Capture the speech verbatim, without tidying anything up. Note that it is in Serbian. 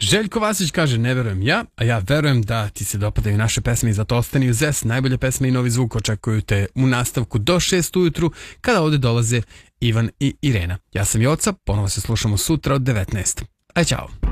Željko Vasić kaže ne verujem ja, a ja verujem da ti se dopadaju naše pesme i zato ostani uz zes. Najbolje pesme i novi zvuk očekuju te u nastavku do šest ujutru kada ovdje dolaze Ivan i Irena. Ja sam Joca, ponovo se slušamo sutra od devetnaest. Aj, čao.